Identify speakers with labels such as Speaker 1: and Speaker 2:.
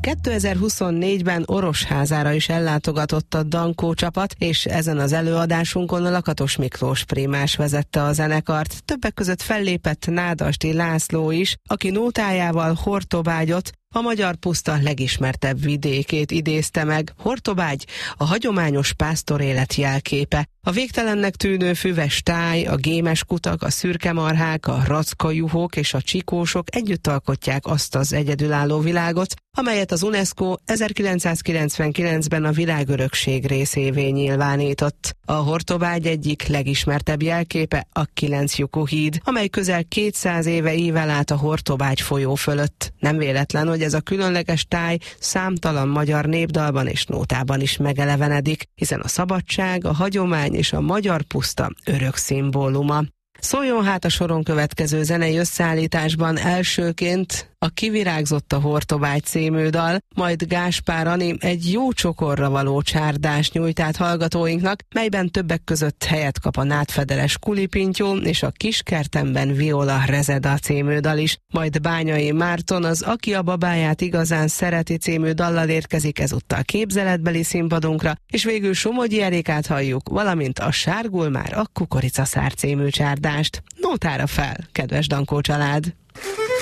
Speaker 1: 2024-ben Orosházára is ellátogatott a Dankó csapat, és ezen az előadásunkon a Lakatos Miklós prímás vezette a zenekart. Többek között fellépett Nádasdy László is, aki nótájával Hortobágyot, a magyar puszta legismertebb vidékét idézte meg. Hortobágy a hagyományos pásztorélet jelképe. A végtelennek tűnő füves táj, a gémes kutak, a szürkemarhák, a rackajuhok és a csikósok együtt alkotják azt az egyedülálló világot, amelyet az UNESCO 1999-ben a világörökség részévé nyilvánított. A Hortobágy egyik legismertebb jelképe a 9 lyukú híd, amely közel 200 éve ível át a Hortobágy folyó fölött. Nem véletlen, hogy ez a különleges táj számtalan magyar népdalban és nótában is megelevenedik, hiszen a szabadság, a hagyomány és a magyar puszta örök szimbóluma. Szóljon hát a soron következő zenei összeállításban elsőként a Kivirágzott a Hortobágy című dal, majd Gáspár Ani egy jó csokorra való csárdást nyújt át hallgatóinknak, melyben többek között helyet kap a nádfedeles Kulipintyó és a Kiskertemben viola rezeda című dal is, majd Bányai Márton az Aki a babáját igazán szereti című dallal érkezik ezúttal képzeletbeli színpadunkra, és végül Somogyi Erikát halljuk, valamint a Sárgul már a kukoricaszár című csárdást. Nótára fel, kedves Dankó család!